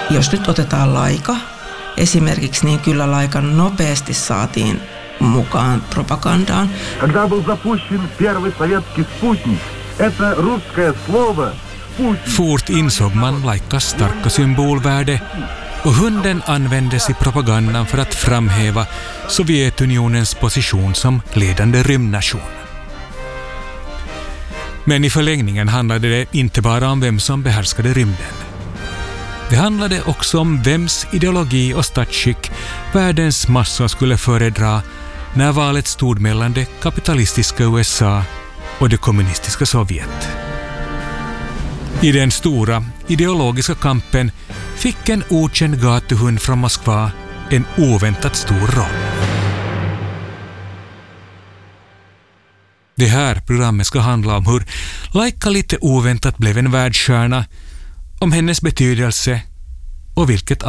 Jos nyt otetaan Laika esimerkiksi, niin kyllä Laika nopeasti saatiin mukaan propagandaan. Когда был запущен первый советский спутник, это русское слово Fort insåg man Laikas starka symbolvärde och hunden användes i propagandan för att framhäva Sovjetunionens position som ledande rymdnation. Men i förlängningen handlade det inte bara om vem som behärskade rymden. Det handlade också om vems ideologi och statsskick världens massor skulle föredra när valet stod mellan det kapitalistiska USA och det kommunistiska Sovjet. I den stora ideologiska kampen fick en okänd gatuhund från Moskva en oväntat stor roll. Det här programmet ska handla om hur Laika lite oväntat blev en världsstjärna, om hennes betydelse och vilket